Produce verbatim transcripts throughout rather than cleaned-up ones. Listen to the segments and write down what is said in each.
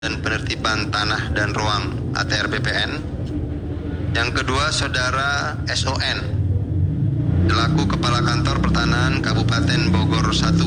dan penertiban tanah dan ruang A T R B P N. Yang kedua, Saudara S O N selaku Kepala Kantor Pertanahan Kabupaten Bogor satu.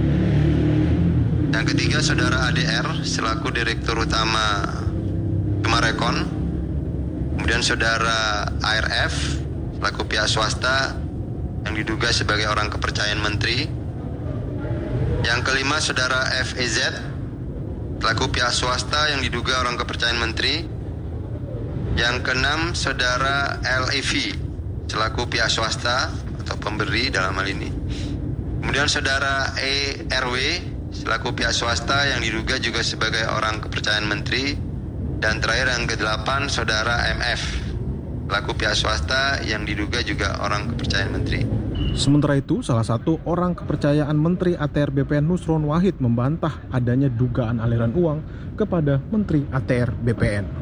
Yang ketiga, Saudara A D R selaku Direktur Utama Sumarekon. Kemudian Saudara A R F selaku pihak swasta yang diduga sebagai orang kepercayaan menteri. Yang kelima, Saudara F E Z selaku pihak swasta yang diduga orang kepercayaan menteri. Yang keenam, Saudara L E V selaku pihak swasta atau pemberi dalam hal ini. Kemudian Saudara E R W selaku pihak swasta yang diduga juga sebagai orang kepercayaan menteri. Dan terakhir yang kedelapan, Saudara M F selaku pihak swasta yang diduga juga orang kepercayaan menteri. Sementara itu, salah satu orang kepercayaan Menteri A T R B P N Nusron Wahid membantah adanya dugaan aliran uang kepada Menteri A T R B P N.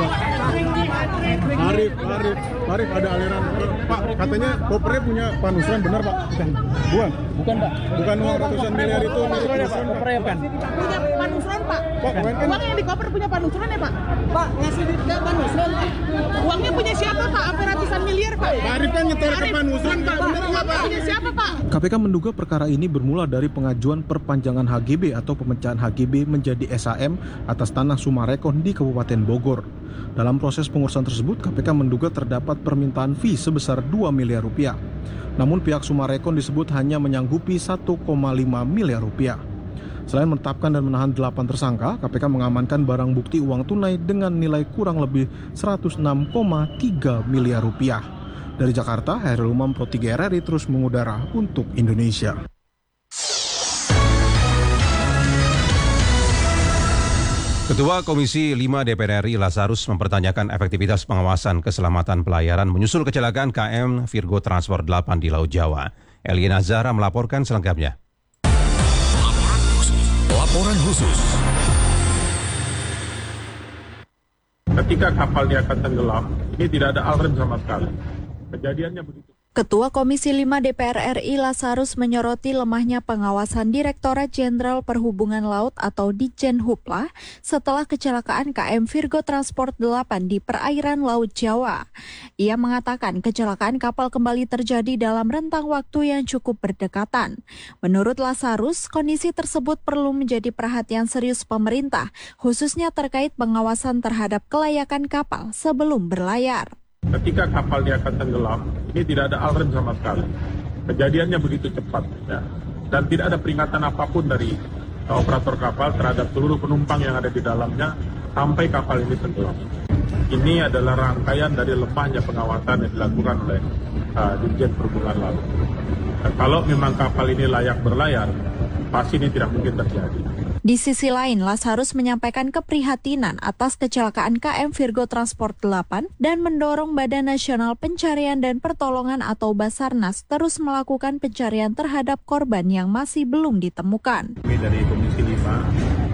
Arif, Arif, Arif ada aliran. Pak, katanya kopernya punya Pak Nusron, benar Pak? Bukan. Bukan? Bukan Pak. Bukan uang ratusan miliar itu milik Nusron, kopernya bukan? Punya Pak Nusron Pak. Pak, uang kan? Uang yang di koper punya Pak Nusron ya Pak? Pak, ngasih duit ke Pak Nusron Pak. Uangnya punya siapa Pak? Sampai ratusan miliar Pak. Pak Arif kan nyetor ke Pak Nusron Pak, benar nggak Pak? Punya siapa Pak? K P K menduga perkara ini bermula dari pengajuan perpanjangan H G B atau pemecahan H G B menjadi S A M atas tanah Sumarekon di Kabupaten Bogor. Dalam proses pengurusan tersebut, K P K menduga terdapat permintaan fee sebesar dua miliar rupiah. Namun pihak Sumarekon disebut hanya menyanggupi satu koma lima miliar rupiah. Selain menetapkan dan menahan delapan tersangka, K P K mengamankan barang bukti uang tunai dengan nilai kurang lebih seratus enam koma tiga miliar rupiah. Dari Jakarta, Hairul Umam, Pro tiga R R I terus mengudara untuk Indonesia. Ketua Komisi lima D P R R I Lazarus mempertanyakan efektivitas pengawasan keselamatan pelayaran menyusul kecelakaan K M Virgo Transport delapan di Laut Jawa. Elina Zahra melaporkan selengkapnya. Laporan khusus. Laporan khusus. Ketika kapal dia akan tenggelam, ini tidak ada alarm sama sekali. Kejadiannya begitu. Ketua Komisi lima D P R R I Lazarus menyoroti lemahnya pengawasan Direktorat Jenderal Perhubungan Laut atau Ditjenhupla setelah kecelakaan K M Virgo Transport delapan di perairan Laut Jawa. Ia mengatakan kecelakaan kapal kembali terjadi dalam rentang waktu yang cukup berdekatan. Menurut Lazarus, kondisi tersebut perlu menjadi perhatian serius pemerintah, khususnya terkait pengawasan terhadap kelayakan kapal sebelum berlayar. Ketika kapal dia akan tenggelam, ini tidak ada alarm sama sekali. Kejadiannya begitu cepat, ya. Dan tidak ada peringatan apapun dari uh, operator kapal terhadap seluruh penumpang yang ada di dalamnya sampai kapal ini tenggelam. Ini adalah rangkaian dari lemahnya pengawasan yang dilakukan oleh uh, Ditjen Perhubungan Laut. Nah, kalau memang kapal ini layak berlayar, pasti ini tidak mungkin terjadi. Di sisi lain, Lazarus menyampaikan keprihatinan atas kecelakaan K M Virgo Transport delapan dan mendorong Badan Nasional Pencarian dan Pertolongan atau Basarnas terus melakukan pencarian terhadap korban yang masih belum ditemukan. Kami dari Komisi lima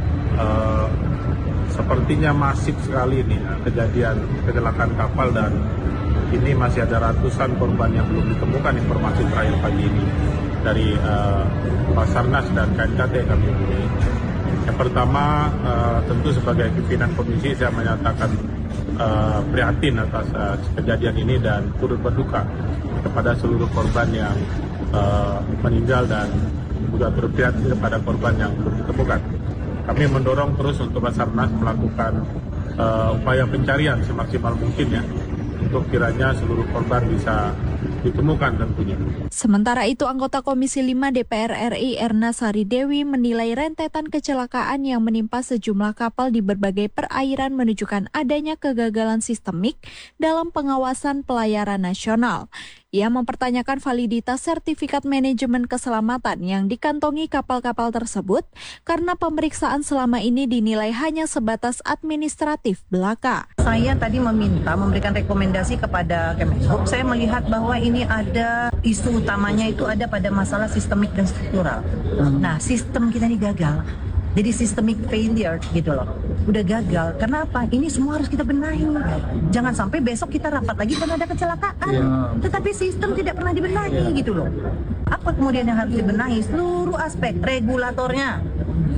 uh, sepertinya masif sekali nih kejadian kecelakaan kapal dan ini masih ada ratusan korban yang belum ditemukan. Informasi terakhir pagi ini dari uh, Basarnas dan K N K T kami ini. Yang pertama, uh, tentu sebagai pimpinan komisi saya menyatakan uh, prihatin atas uh, kejadian ini dan turut berduka kepada seluruh korban yang uh, meninggal dan juga berprihatin kepada korban yang belum ditemukan. Kami mendorong terus untuk Basarnas melakukan uh, upaya pencarian semaksimal mungkin ya, untuk kiranya seluruh korban bisa ditemukan tentunya. Sementara itu, anggota Komisi lima D P R R I Erna Sari Dewi menilai rentetan kecelakaan yang menimpa sejumlah kapal di berbagai perairan menunjukkan adanya kegagalan sistemik dalam pengawasan pelayaran nasional. Ia mempertanyakan validitas sertifikat manajemen keselamatan yang dikantongi kapal-kapal tersebut karena pemeriksaan selama ini dinilai hanya sebatas administratif belaka. Saya tadi meminta memberikan rekomendasi kepada Kemenhub. Saya melihat bahwa ini ada isu utamanya itu ada pada masalah sistemik dan struktural. Nah, sistem kita ini gagal. Jadi systemic failure gitu loh. Udah gagal. Kenapa? Ini semua harus kita benahi. Jangan sampai besok kita rapat lagi karena ada kecelakaan. Ya. Tetapi sistem tidak pernah dibenahi ya. Gitu loh. Apa kemudian yang harus dibenahi? Seluruh aspek regulatornya.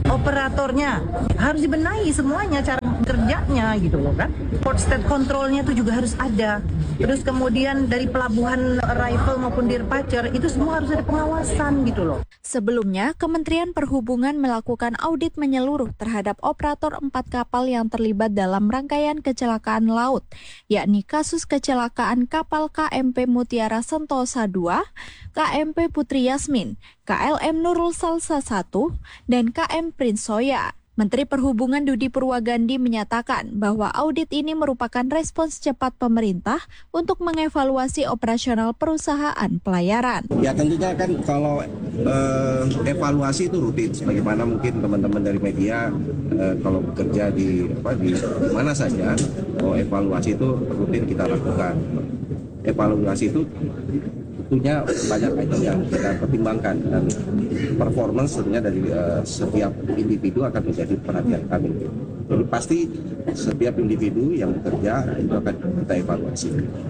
operatornya harus dibenahi semuanya, cara kerjanya gitu loh kan. Port state controlnya itu juga harus ada. Terus kemudian dari pelabuhan arrival maupun departure itu semua harus ada pengawasan gitu loh. Sebelumnya, Kementerian Perhubungan melakukan audit menyeluruh terhadap operator empat kapal yang terlibat dalam rangkaian kecelakaan laut, yakni kasus kecelakaan kapal K M P Mutiara Sentosa dua, K M P Putri Yasmin, K L M Nurul Salsa satu, dan K M Prince Soya. Menteri Perhubungan Dudi Purwagandi menyatakan bahwa audit ini merupakan respons cepat pemerintah untuk mengevaluasi operasional perusahaan pelayaran. Ya tentunya kan kalau eh, evaluasi itu rutin, sebagaimana mungkin teman-teman dari media eh, kalau bekerja di apa di mana saja, oh, evaluasi itu rutin kita lakukan. Evaluasi itu tentunya banyak item yang kita pertimbangkan dan performance tentunya dari uh, setiap individu akan menjadi perhatian kami. Jadi pasti setiap individu yang bekerja itu akan kita evaluasi.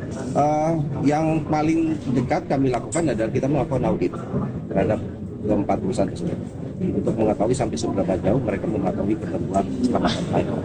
Uh, yang paling dekat kami lakukan adalah kita melakukan audit terhadap keempat perusahaan tersebut untuk mengetahui sampai seberapa jauh mereka mematuhi ketentuan keselamatan pelayaran.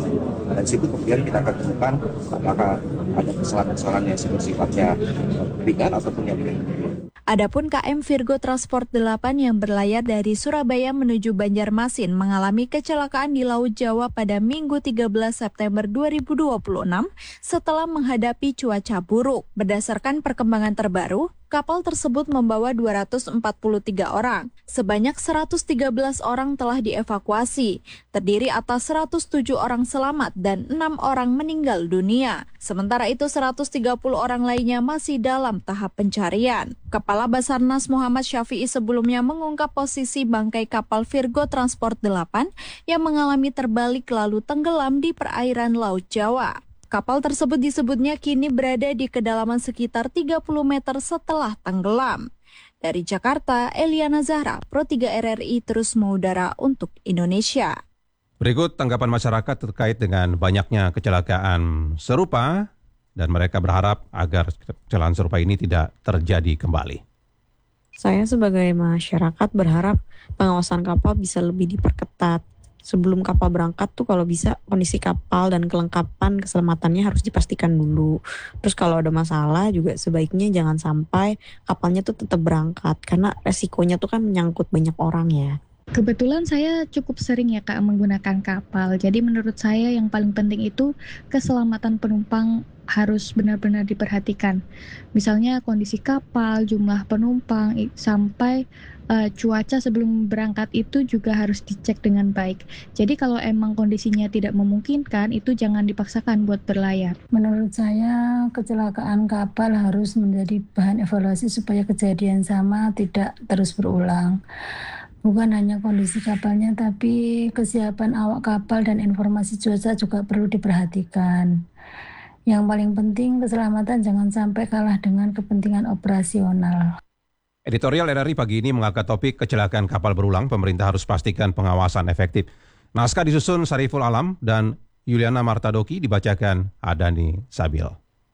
Dan situ kemudian kita akan temukan apakah ada kesalahan-kesalahan yang sifatnya ringan ataupun yang ringan. Adapun K M Virgo Transport delapan yang berlayar dari Surabaya menuju Banjarmasin mengalami kecelakaan di Laut Jawa pada Minggu tiga belas September dua ribu dua puluh enam setelah menghadapi cuaca buruk. Berdasarkan perkembangan terbaru, kapal tersebut membawa dua ratus empat puluh tiga orang. Sebanyak seratus tiga belas orang telah dievakuasi, terdiri atas seratus tujuh orang selamat dan enam orang meninggal dunia. Sementara itu seratus tiga puluh orang lainnya masih dalam tahap pencarian. Kepala Basarnas Muhammad Syafi'i sebelumnya mengungkap posisi bangkai kapal Virgo Transport delapan yang mengalami terbalik lalu tenggelam di perairan Laut Jawa. Kapal tersebut disebutnya kini berada di kedalaman sekitar tiga puluh meter setelah tenggelam. Dari Jakarta, Eliana Zahra, Pro tiga R R I terus mengudara untuk Indonesia. Berikut tanggapan masyarakat terkait dengan banyaknya kecelakaan serupa dan mereka berharap agar kecelakaan serupa ini tidak terjadi kembali. Saya sebagai masyarakat berharap pengawasan kapal bisa lebih diperketat. Sebelum kapal berangkat tuh kalau bisa kondisi kapal dan kelengkapan keselamatannya harus dipastikan dulu. Terus kalau ada masalah juga sebaiknya jangan sampai kapalnya tuh tetap berangkat karena resikonya tuh kan menyangkut banyak orang ya. Kebetulan saya cukup sering ya Kak menggunakan kapal. Jadi menurut saya yang paling penting itu keselamatan penumpang harus benar-benar diperhatikan. Misalnya kondisi kapal, jumlah penumpang, sampai uh, cuaca sebelum berangkat itu juga harus dicek dengan baik. Jadi kalau emang kondisinya tidak memungkinkan, itu jangan dipaksakan buat berlayar. Menurut saya kecelakaan kapal harus menjadi bahan evaluasi supaya kejadian sama tidak terus berulang. Bukan hanya kondisi kapalnya, tapi kesiapan awak kapal dan informasi cuaca juga perlu diperhatikan. Yang paling penting keselamatan jangan sampai kalah dengan kepentingan operasional. Editorial R R I pagi ini mengangkat topik kecelakaan kapal berulang, pemerintah harus pastikan pengawasan efektif. Naskah disusun Sariful Alam dan Yuliana Martadoki, dibacakan Adani Sabil.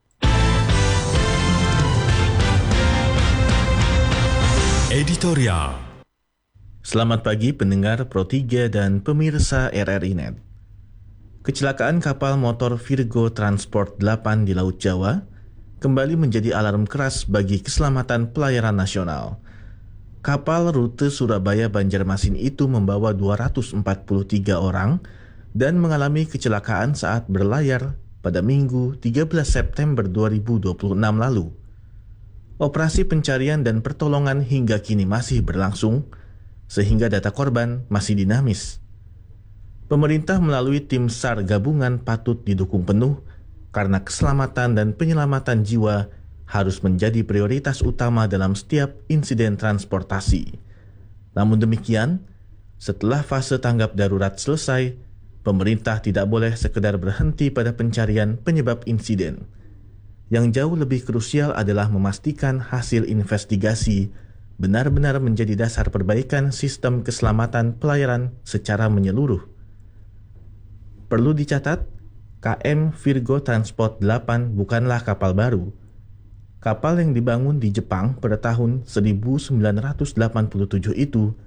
Editorial. Selamat pagi pendengar Pro tiga dan pemirsa R R I Net. Kecelakaan kapal motor Virgo Transport delapan di Laut Jawa kembali menjadi alarm keras bagi keselamatan pelayaran nasional. Kapal rute Surabaya-Banjarmasin itu membawa dua ratus empat puluh tiga orang dan mengalami kecelakaan saat berlayar pada Minggu tiga belas September dua ribu dua puluh enam lalu. Operasi pencarian dan pertolongan hingga kini masih berlangsung, sehingga data korban masih dinamis. Pemerintah melalui tim SAR gabungan patut didukung penuh karena keselamatan dan penyelamatan jiwa harus menjadi prioritas utama dalam setiap insiden transportasi. Namun demikian, setelah fase tanggap darurat selesai, pemerintah tidak boleh sekedar berhenti pada pencarian penyebab insiden. Yang jauh lebih krusial adalah memastikan hasil investigasi benar-benar menjadi dasar perbaikan sistem keselamatan pelayaran secara menyeluruh. Perlu dicatat, K M Virgo Transport delapan bukanlah kapal baru. Kapal yang dibangun di Jepang pada tahun seribu sembilan ratus delapan puluh tujuh itu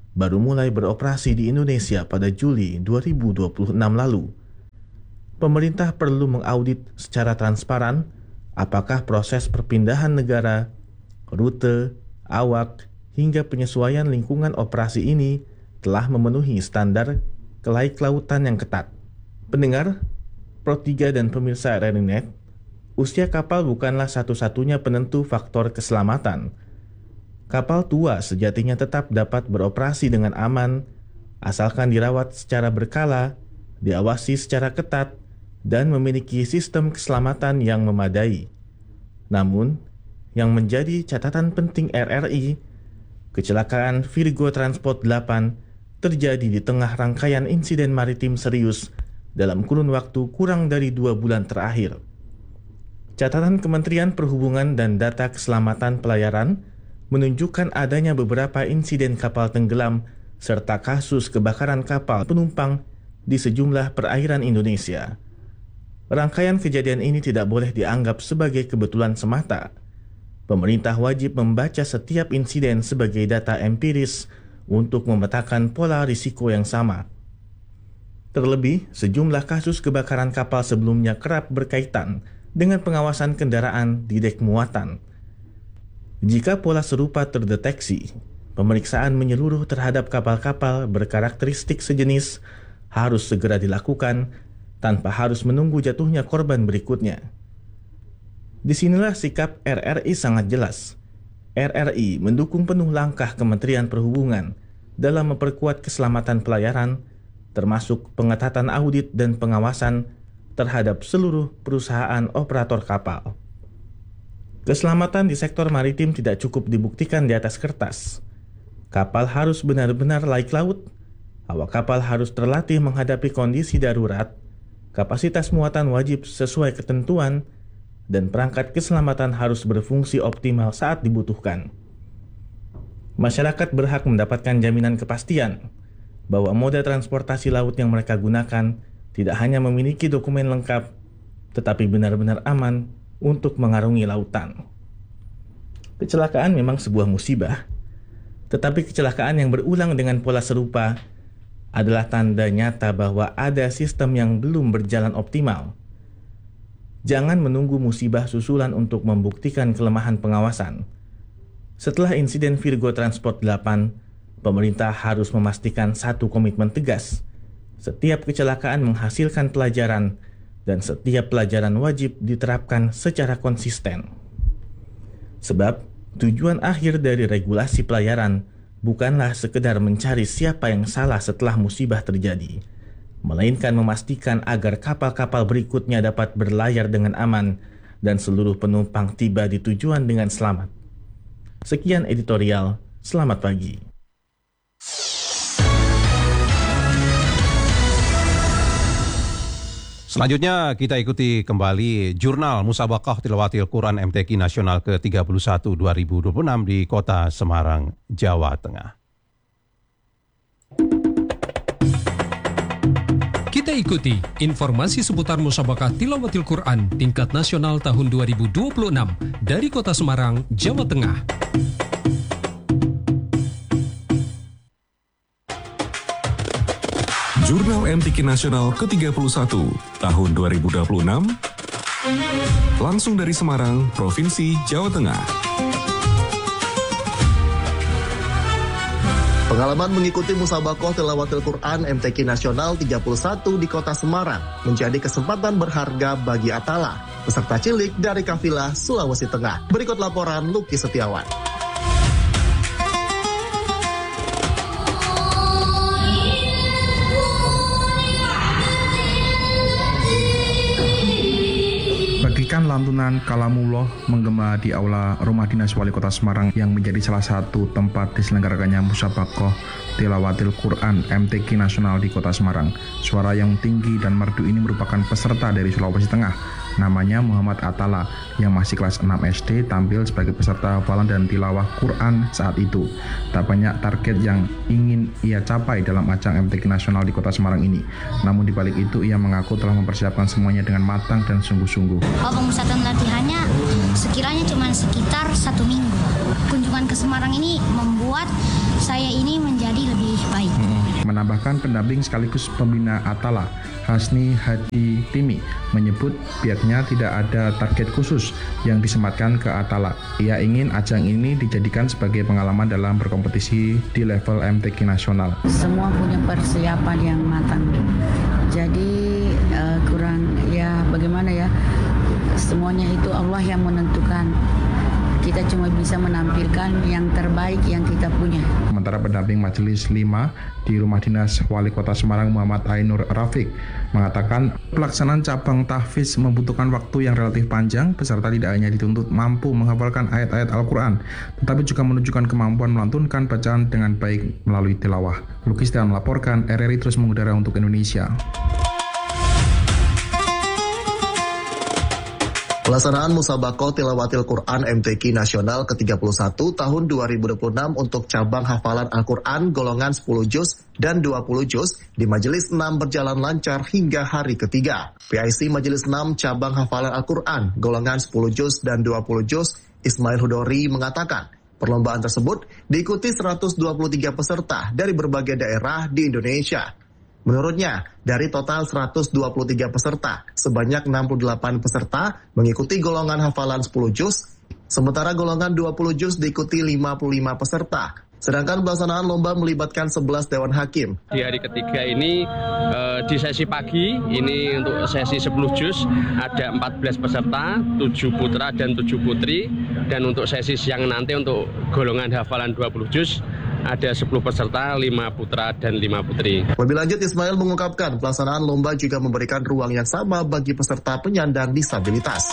baru mulai beroperasi di Indonesia pada Juli dua ribu dua puluh enam lalu. Pemerintah perlu mengaudit secara transparan apakah proses perpindahan negara, rute, awak, hingga penyesuaian lingkungan operasi ini telah memenuhi standar kelaiklautan yang ketat. Pendengar, Pro tiga dan pemirsa R R I Net, usia kapal bukanlah satu-satunya penentu faktor keselamatan. Kapal tua sejatinya tetap dapat beroperasi dengan aman, asalkan dirawat secara berkala, diawasi secara ketat, dan memiliki sistem keselamatan yang memadai. Namun, yang menjadi catatan penting R R I, kecelakaan Virgo Transport delapan terjadi di tengah rangkaian insiden maritim serius dalam kurun waktu kurang dari dua bulan terakhir. Catatan Kementerian Perhubungan dan data keselamatan pelayaran menunjukkan adanya beberapa insiden kapal tenggelam serta kasus kebakaran kapal penumpang di sejumlah perairan Indonesia. Rangkaian kejadian ini tidak boleh dianggap sebagai kebetulan semata. Pemerintah wajib membaca setiap insiden sebagai data empiris untuk memetakan pola risiko yang sama. Terlebih, sejumlah kasus kebakaran kapal sebelumnya kerap berkaitan dengan pengawasan kendaraan di dek muatan. Jika pola serupa terdeteksi, pemeriksaan menyeluruh terhadap kapal-kapal berkarakteristik sejenis harus segera dilakukan tanpa harus menunggu jatuhnya korban berikutnya. Disinilah sikap R R I sangat jelas. R R I mendukung penuh langkah Kementerian Perhubungan dalam memperkuat keselamatan pelayaran, termasuk pengetatan audit dan pengawasan terhadap seluruh perusahaan operator kapal. Keselamatan di sektor maritim tidak cukup dibuktikan di atas kertas. Kapal harus benar-benar laik laut, awak kapal harus terlatih menghadapi kondisi darurat, kapasitas muatan wajib sesuai ketentuan, dan perangkat keselamatan harus berfungsi optimal saat dibutuhkan. Masyarakat berhak mendapatkan jaminan kepastian bahwa moda transportasi laut yang mereka gunakan tidak hanya memiliki dokumen lengkap, tetapi benar-benar aman untuk mengarungi lautan. Kecelakaan memang sebuah musibah, tetapi kecelakaan yang berulang dengan pola serupa adalah tanda nyata bahwa ada sistem yang belum berjalan optimal. Jangan menunggu musibah susulan untuk membuktikan kelemahan pengawasan. Setelah insiden Virgo Transport delapan, pemerintah harus memastikan satu komitmen tegas. Setiap kecelakaan menghasilkan pelajaran, dan setiap pelajaran wajib diterapkan secara konsisten. Sebab, tujuan akhir dari regulasi pelayaran bukanlah sekedar mencari siapa yang salah setelah musibah terjadi, melainkan memastikan agar kapal-kapal berikutnya dapat berlayar dengan aman dan seluruh penumpang tiba di tujuan dengan selamat. Sekian editorial, selamat pagi. Selanjutnya kita ikuti kembali Jurnal Musabaqah Tilawatil Quran M T Q Nasional ke tiga puluh satu dua ribu dua puluh enam di Kota Semarang, Jawa Tengah. Kita ikuti informasi seputar Musabaqah Tilawatil Quran tingkat nasional tahun dua ribu dua puluh enam dari Kota Semarang, Jawa Tengah. Jurnal M T Q Nasional ke tiga puluh satu tahun dua ribu dua puluh enam langsung dari Semarang, Provinsi Jawa Tengah. Pengalaman mengikuti Musabaqah Tilawatil Quran M T Q Nasional tiga puluh satu di Kota Semarang menjadi kesempatan berharga bagi Atala, peserta cilik dari Kafilah Sulawesi Tengah. Berikut laporan Luki Setiawan. Bagikan lantunan Kalamullah menggema di Aula Rumah Dinas Wali Kota Semarang yang menjadi salah satu tempat diselenggarakannya Musabaqah Tilawatil Quran M T Q Nasional di Kota Semarang. Suara yang tinggi dan merdu ini merupakan peserta dari Sulawesi Tengah Namanya Muhammad Atala yang masih kelas enam S D tampil sebagai peserta hafalan dan tilawah Quran saat itu. Tak banyak target yang ingin ia capai dalam ajang M T Q nasional di Kota Semarang ini. Namun di balik itu ia mengaku telah mempersiapkan semuanya dengan matang dan sungguh-sungguh. Oh, pemusatan latihannya sekiranya cuma sekitar satu minggu. Kunjungan ke Semarang ini membuat saya ini menjadi lebih baik. Menambahkan pendamping sekaligus pembina Atala, Hasni Hadi Timi, menyebut pihaknya tidak ada target khusus yang disematkan ke Atala. Ia ingin ajang ini dijadikan sebagai pengalaman dalam berkompetisi di level M T Q nasional. Semua punya persiapan yang matang. Jadi uh, kurang ya bagaimana ya, semuanya itu Allah yang menentukan. Kita cuma bisa menampilkan yang terbaik yang kita punya. Sementara pendamping Majelis lima di Rumah Dinas Wali Kota Semarang Muhammad Ainur Rafiq mengatakan pelaksanaan cabang tahfiz membutuhkan waktu yang relatif panjang. Peserta tidak hanya dituntut mampu menghafalkan ayat-ayat Al-Quran, tetapi juga menunjukkan kemampuan melantunkan bacaan dengan baik melalui tilawah. Lukistan melaporkan, R R I terus mengudara untuk Indonesia. Pelaksanaan Musabakoh Tilawatil Quran M T Q Nasional ke tiga puluh satu tahun dua ribu dua puluh enam untuk cabang hafalan Al-Quran golongan sepuluh juz dan dua puluh juz di Majelis enam berjalan lancar hingga hari ketiga. P I C Majelis enam cabang hafalan Al-Quran golongan sepuluh juz dan dua puluh juz Ismail Hudori mengatakan perlombaan tersebut diikuti seratus dua puluh tiga peserta dari berbagai daerah di Indonesia. Menurutnya, dari total seratus dua puluh tiga peserta, sebanyak enam puluh delapan peserta mengikuti golongan hafalan sepuluh juz, sementara golongan dua puluh juz diikuti lima puluh lima peserta. Sedangkan pelaksanaan lomba melibatkan sebelas dewan hakim. Di hari ketiga ini, eh, di sesi pagi, ini untuk sesi sepuluh juz, ada empat belas peserta, tujuh putra dan tujuh putri. Dan untuk sesi siang nanti untuk golongan hafalan dua puluh juz, ada sepuluh peserta, lima putra dan lima putri. Lebih lanjut, Ismail mengungkapkan pelaksanaan lomba juga memberikan ruang yang sama bagi peserta penyandang disabilitas.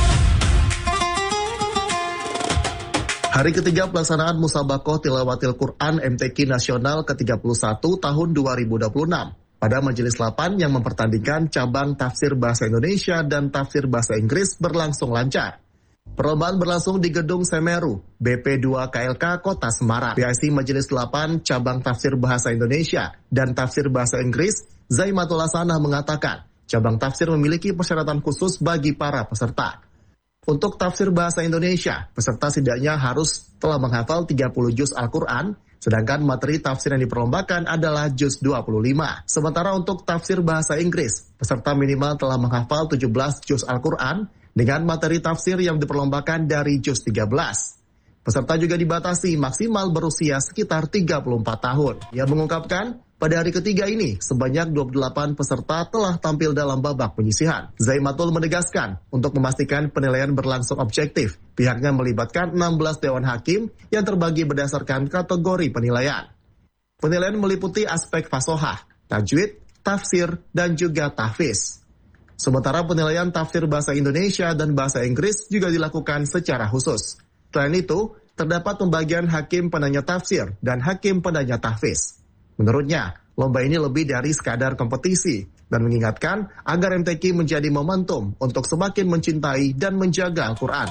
Hari ketiga pelaksanaan Musabakoh Tilawatil Quran M T Q Nasional ke tiga puluh satu tahun dua ribu dua puluh enam pada Majelis delapan yang mempertandingkan cabang tafsir bahasa Indonesia dan tafsir bahasa Inggris berlangsung lancar. Perlombaan berlangsung di Gedung Semeru, B P dua K L K Kota Semarang. P I C Majelis delapan cabang tafsir bahasa Indonesia dan tafsir bahasa Inggris, Zaimatul Hasanah mengatakan, cabang tafsir memiliki persyaratan khusus bagi para peserta. Untuk tafsir bahasa Indonesia, peserta setidaknya harus telah menghafal tiga puluh juz Al-Quran, sedangkan materi tafsir yang diperlombakan adalah juz dua puluh lima. Sementara untuk tafsir bahasa Inggris, peserta minimal telah menghafal tujuh belas juz Al-Quran, dengan materi tafsir yang diperlombakan dari juz tiga belas. Peserta juga dibatasi maksimal berusia sekitar tiga puluh empat tahun. Ia mengungkapkan, pada hari ketiga ini, sebanyak dua puluh delapan peserta telah tampil dalam babak penyisihan. Zaimatul menegaskan, untuk memastikan penilaian berlangsung objektif, pihaknya melibatkan enam belas dewan hakim yang terbagi berdasarkan kategori penilaian. Penilaian meliputi aspek fasohah, tajwid, tafsir, dan juga tahfiz. Sementara penilaian tafsir bahasa Indonesia dan bahasa Inggris juga dilakukan secara khusus. Selain itu, terdapat pembagian hakim penanya tafsir dan hakim penanya tahfiz. Menurutnya, lomba ini lebih dari sekadar kompetisi dan mengingatkan agar M T Q menjadi momentum untuk semakin mencintai dan menjaga Al-Quran.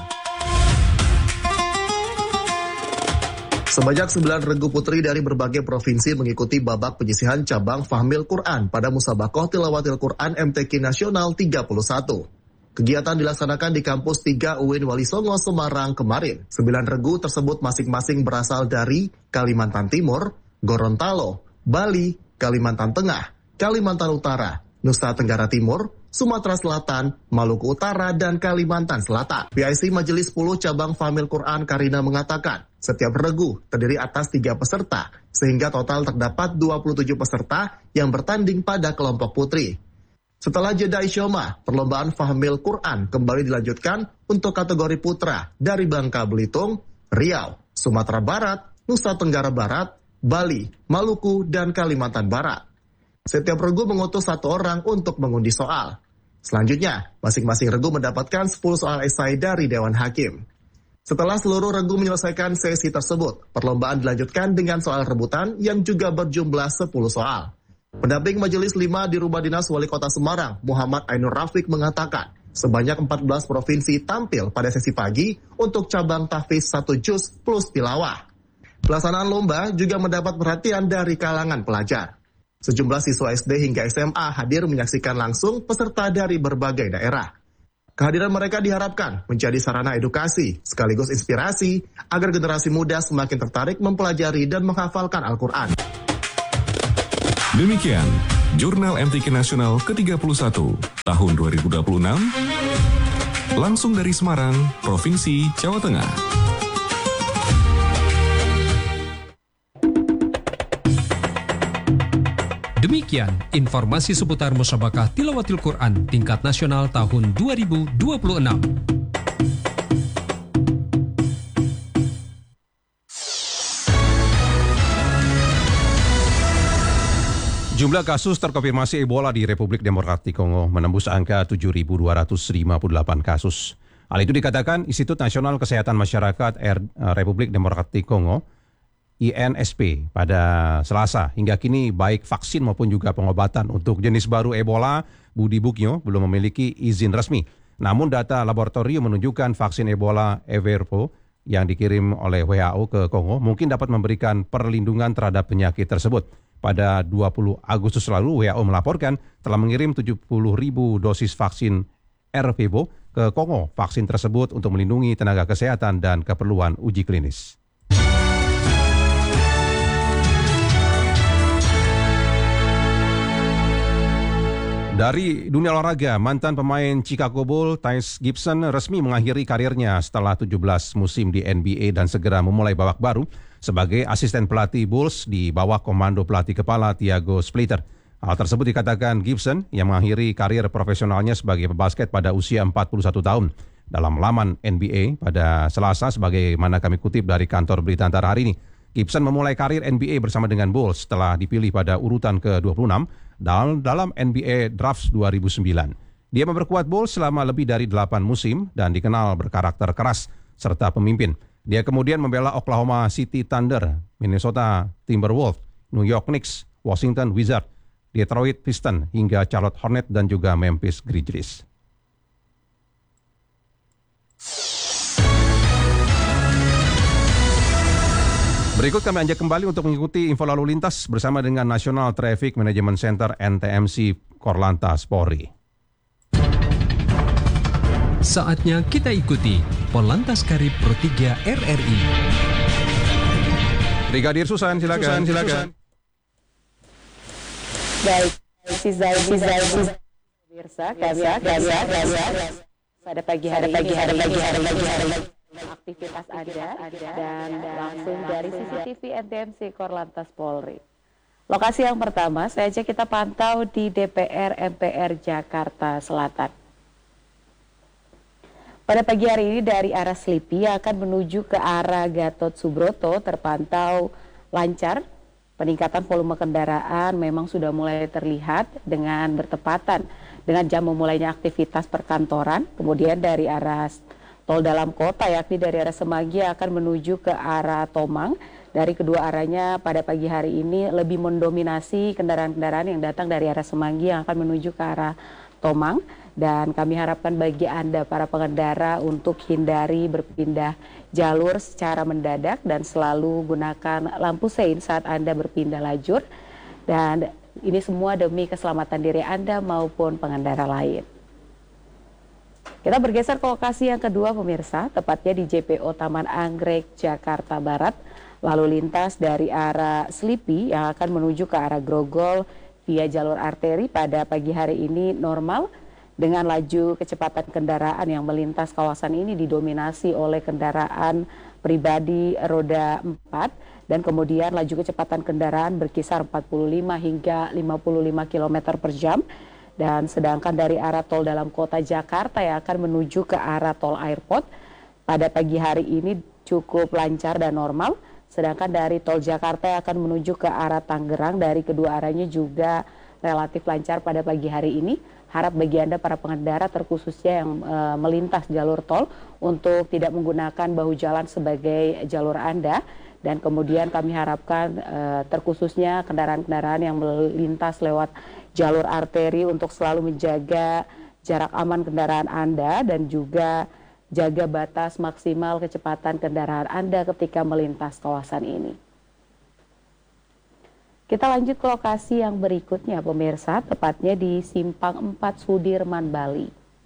Sebanyak sembilan regu putri dari berbagai provinsi mengikuti babak penyisihan cabang Fahmil Quran pada Musabakoh Tilawatil Quran M T Q Nasional tiga puluh satu. Kegiatan dilaksanakan di kampus tiga U I N Wali Songo, Semarang kemarin. Sembilan regu tersebut masing-masing berasal dari Kalimantan Timur, Gorontalo, Bali, Kalimantan Tengah, Kalimantan Utara, Nusa Tenggara Timur, Sumatera Selatan, Maluku Utara, dan Kalimantan Selatan. P I C Majelis sepuluh cabang Fahmil Quran Karina mengatakan, setiap regu terdiri atas tiga peserta, sehingga total terdapat dua puluh tujuh peserta yang bertanding pada kelompok putri. Setelah jeda isyoma, perlombaan Fahmil Quran kembali dilanjutkan untuk kategori putra dari Bangka Belitung, Riau, Sumatera Barat, Nusa Tenggara Barat, Bali, Maluku, dan Kalimantan Barat. Setiap regu mengutus satu orang untuk mengundi soal. Selanjutnya, masing-masing regu mendapatkan sepuluh soal esai dari Dewan Hakim. Setelah seluruh regu menyelesaikan sesi tersebut, perlombaan dilanjutkan dengan soal rebutan yang juga berjumlah sepuluh soal. Pendamping Majelis lima di Rumah Dinas Wali Kota Semarang, Muhammad Ainur Rafiq mengatakan, Sebanyak empat belas provinsi tampil pada sesi pagi untuk cabang tahfiz satu juz plus tilawah. Pelaksanaan lomba juga mendapat perhatian dari kalangan pelajar. Sejumlah siswa S D hingga S M A hadir menyaksikan langsung peserta dari berbagai daerah. Kehadiran mereka diharapkan menjadi sarana edukasi sekaligus inspirasi agar generasi muda semakin tertarik mempelajari dan menghafalkan Al-Quran. Demikian Jurnal M T Q Nasional ke tiga puluh satu tahun dua ribu dua puluh enam langsung dari Semarang, Provinsi Jawa Tengah. Demikian informasi seputar Musabakah Tilawatil Quran tingkat nasional tahun dua ribu dua puluh enam. Jumlah kasus terkonfirmasi Ebola di Republik Demokratik Kongo menembus angka tujuh ribu dua ratus lima puluh delapan kasus. Hal itu dikatakan Institut Nasional Kesehatan Masyarakat Republik Demokratik Kongo I N S P pada Selasa. Hingga kini baik vaksin maupun juga pengobatan untuk jenis baru Ebola Budi Bugyo belum memiliki izin resmi. Namun data laboratorium menunjukkan vaksin Ebola Evervo yang dikirim oleh W H O ke Kongo mungkin dapat memberikan perlindungan terhadap penyakit tersebut. Pada dua puluh Agustus lalu W H O melaporkan telah mengirim tujuh puluh ribu dosis vaksin Ervevo ke Kongo. Vaksin tersebut untuk melindungi tenaga kesehatan dan keperluan uji klinis. Dari dunia olahraga, mantan pemain Chicago Bulls Tyrese Gibson resmi mengakhiri karirnya setelah tujuh belas musim di N B A dan segera memulai babak baru sebagai asisten pelatih Bulls di bawah komando pelatih kepala Thiago Splitter. Hal tersebut dikatakan Gibson yang mengakhiri karir profesionalnya sebagai pebasket pada usia empat puluh satu tahun. Dalam laman N B A pada Selasa, sebagaimana kami kutip dari kantor berita antara hari ini, Gibson memulai karir N B A bersama dengan Bulls setelah dipilih pada urutan ke dua puluh enam dalam N B A Drafts dua ribu sembilan. Dia memperkuat Bulls selama lebih dari delapan musim dan dikenal berkarakter keras serta pemimpin. Dia kemudian membela Oklahoma City Thunder, Minnesota Timberwolves, New York Knicks, Washington Wizards, Detroit Pistons hingga Charlotte Hornets dan juga Memphis Grizzlies. Berikut kami ajak kembali untuk mengikuti info lalu lintas bersama dengan National Traffic Management Center N T M C Korlantas Polri. Saatnya kita ikuti Polantas Karib Pro tiga R R I. Brigadir Susan, silakan. Susan, silakan. Baik, Sizai, Sizai, Sizai. Pemirsa, kami akan pada pagi hari pagi hari pagi hari pagi hari aktivitas Anda dan langsung dari C C T V N T M C Korlantas Polri. Lokasi yang pertama, saya ajak kita pantau di D P R M P R Jakarta Selatan. Pada pagi hari ini dari arah Slipi akan menuju ke arah Gatot Subroto terpantau lancar. Peningkatan volume kendaraan memang sudah mulai terlihat dengan bertepatan dengan jam memulainya aktivitas perkantoran. Kemudian dari arah tol dalam kota yakni dari arah Semanggi akan menuju ke arah Tomang. Dari kedua arahnya pada pagi hari ini lebih mendominasi kendaraan-kendaraan yang datang dari arah Semanggi yang akan menuju ke arah Tomang. Dan kami harapkan bagi Anda para pengendara untuk hindari berpindah jalur secara mendadak dan selalu gunakan lampu sein saat Anda berpindah lajur. Dan ini semua demi keselamatan diri Anda maupun pengendara lain. Kita bergeser ke lokasi yang kedua pemirsa, tepatnya di J P O Taman Anggrek, Jakarta Barat. Lalu lintas dari arah Slipi yang akan menuju ke arah Grogol via jalur arteri pada pagi hari ini normal. Dengan laju kecepatan kendaraan yang melintas kawasan ini didominasi oleh kendaraan pribadi roda empat dan kemudian laju kecepatan kendaraan berkisar empat puluh lima hingga lima puluh lima kilometer per jam. Dan sedangkan dari arah tol dalam kota Jakarta yang akan menuju ke arah tol Airport pada pagi hari ini cukup lancar dan normal. Sedangkan dari tol Jakarta yang akan menuju ke arah Tangerang dari kedua arahnya juga relatif lancar pada pagi hari ini. Harap bagi Anda para pengendara terkhususnya yang e, melintas jalur tol untuk tidak menggunakan bahu jalan sebagai jalur Anda. Dan kemudian kami harapkan e, terkhususnya kendaraan-kendaraan yang melintas lewat jalur arteri untuk selalu menjaga jarak aman kendaraan Anda dan juga jaga batas maksimal kecepatan kendaraan Anda ketika melintas kawasan ini. Kita lanjut ke lokasi yang berikutnya pemirsa, tepatnya di Simpang empat Sudirman, Bali.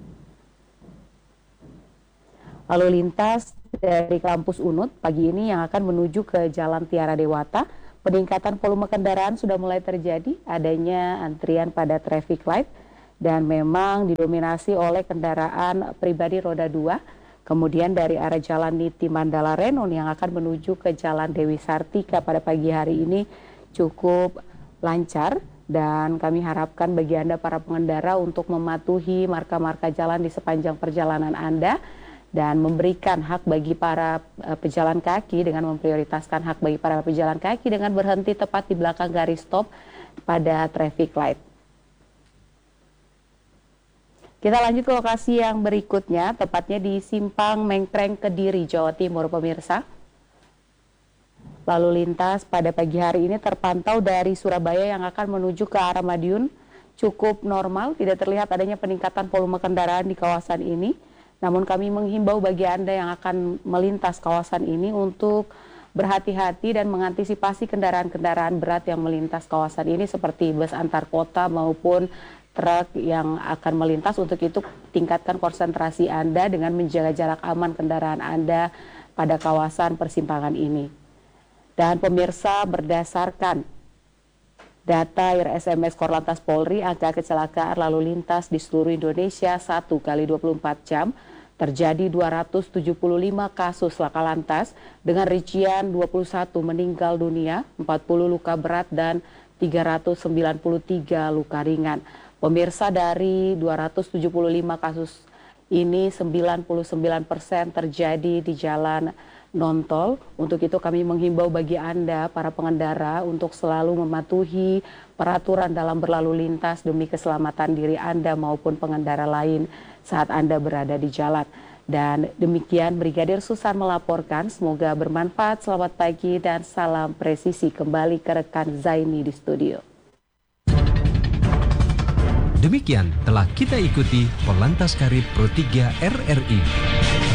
Lalu lintas dari kampus U N U D pagi ini yang akan menuju ke Jalan Tiara Dewata, peningkatan volume kendaraan sudah mulai terjadi, adanya antrian pada traffic light dan memang didominasi oleh kendaraan pribadi roda dua. Kemudian dari arah Jalan Niti Mandala Renon yang akan menuju ke Jalan Dewi Sartika pada pagi hari ini cukup lancar dan kami harapkan bagi Anda para pengendara untuk mematuhi marka-marka jalan di sepanjang perjalanan Anda dan memberikan hak bagi para uh, pejalan kaki dengan memprioritaskan hak bagi para pejalan kaki dengan berhenti tepat di belakang garis stop pada traffic light. Kita lanjut ke lokasi yang berikutnya, tepatnya di Simpang Mengkreng, Kediri, Jawa Timur, pemirsa. Lalu lintas pada pagi hari ini terpantau dari Surabaya yang akan menuju ke arah Madiun cukup normal, tidak terlihat adanya peningkatan volume kendaraan di kawasan ini. Namun kami menghimbau bagi Anda yang akan melintas kawasan ini untuk berhati-hati dan mengantisipasi kendaraan-kendaraan berat yang melintas kawasan ini seperti bus antar kota maupun truk yang akan melintas. Untuk itu tingkatkan konsentrasi Anda dengan menjaga jarak aman kendaraan Anda pada kawasan persimpangan ini. Dan pemirsa, berdasarkan data I R S M S Korlantas Polri, angka kecelakaan lalu lintas di seluruh Indonesia satu kali dua puluh empat jam terjadi dua ratus tujuh puluh lima kasus laka lantas dengan rincian dua puluh satu meninggal dunia, empat puluh luka berat dan tiga ratus sembilan puluh tiga luka ringan. Pemirsa, dari dua ratus tujuh puluh lima kasus ini sembilan puluh sembilan persen terjadi di jalan non-tol. Untuk itu kami menghimbau bagi Anda para pengendara untuk selalu mematuhi peraturan dalam berlalu lintas demi keselamatan diri Anda maupun pengendara lain saat Anda berada di jalan. Dan demikian Brigadir Susan melaporkan, semoga bermanfaat. Selamat pagi dan salam presisi. Kembali ke rekan Zaini di studio. Demikian telah kita ikuti Korlantas Karib Pro tiga R R I.